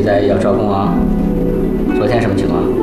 在要招工啊？昨天什么情况？